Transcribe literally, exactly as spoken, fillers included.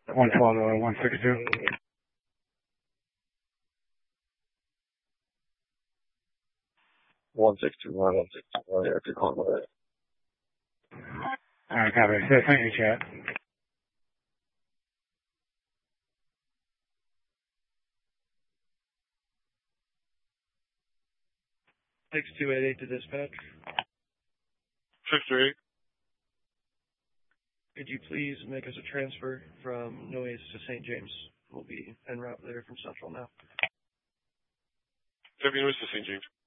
one twelve to one sixty-two. one sixty-one, one sixty-one, yeah, good call that. Alright, copy. So, thank you, chat. six two eight eight to dispatch. six two eight. Could you please make us a transfer from Noise to Saint James? We'll be en route there from Central now. Deputy Noise to Saint James.